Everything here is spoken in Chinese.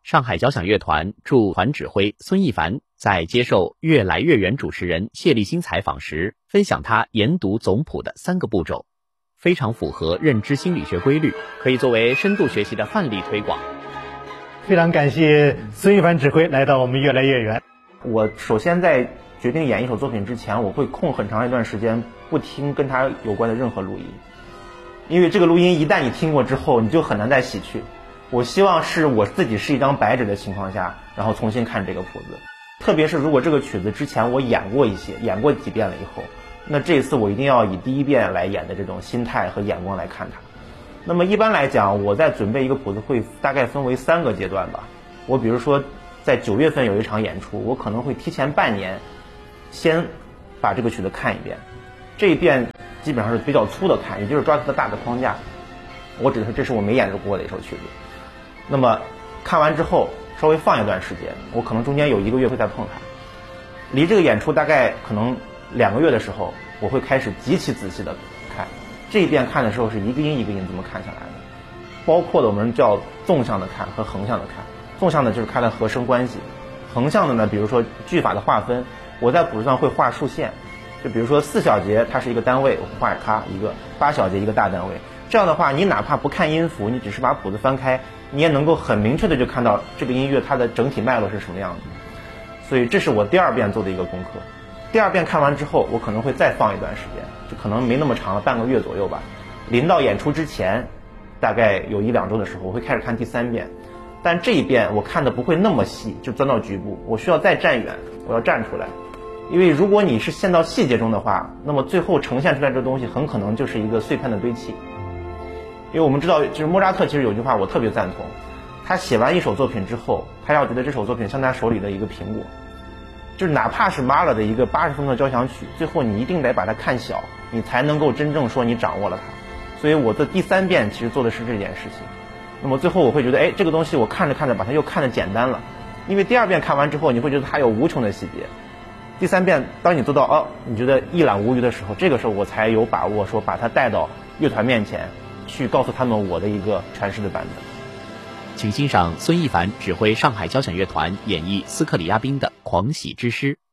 上海交响乐团驻团指挥孙一凡在接受越来越远主持人谢立新采访时，分享他研读总谱的3个步骤，非常符合认知心理学规律，可以作为深度学习的范例推广。 非常感谢孙一凡指挥来到我们越来越远。 我首先在决定演一首作品之前，我会空很长一段时间不听跟它有关的任何录音，因为这个录音一旦你听过之后，你就很难再洗去。我希望是我自己是一张白纸的情况下，然后重新看这个谱子。特别是如果这个曲子之前我演过几遍了以后，那这一次我一定要以第一遍来演的这种心态和眼光来看它。那么一般来讲，我在准备一个谱子会大概分为3个阶段吧。我比如说在9月份有一场演出，我可能会提前半年先把这个曲子看一遍，这一遍基本上是比较粗的看，也就是抓它的大的框架。我指的是这是我没演过的一首曲子。那么看完之后稍微放一段时间，我可能中间有1个月会再碰它。离这个演出大概可能2个月的时候，我会开始极其仔细的看。这一遍看的时候是一个音一个音这么看下来的，包括的我们叫纵向的看和横向的看。纵向的就是看的和声关系，横向的呢，比如说句法的划分，我在谱子上会画竖线，就比如说4小节它是一个单位，我画它一个8小节一个大单位。这样的话，你哪怕不看音符，你只是把谱子翻开，你也能够很明确的就看到这个音乐它的整体脉络是什么样子。所以这是我第2遍做的一个功课。第2遍看完之后，我可能会再放一段时间，就可能没那么长了，半个月左右吧。临到演出之前，大概有1-2周的时候，我会开始看第3遍。但这一遍我看的不会那么细，就钻到局部，我需要再站远，我要站出来。因为如果你是陷到细节中的话，那么最后呈现出来这东西很可能就是一个碎片的堆砌。因为我们知道，就是莫扎特其实有句话我特别赞同，他写完一首作品之后，他要觉得这首作品像他手里的一个苹果，就是哪怕是马勒的一个80分钟的交响曲，最后你一定得把它看小，你才能够真正说你掌握了它。所以我的第3遍其实做的是这件事情。那么最后我会觉得，这个东西我看着看着把它又看得简单了，因为第2遍看完之后，你会觉得它有无穷的细节。第3遍当你做到你觉得一览无余的时候，这个时候我才有把握说把它带到乐团面前去，告诉他们我的一个阐释的版本。 请欣赏孙一凡指挥上海交响乐团演绎斯克里亚宾的《狂喜之诗》。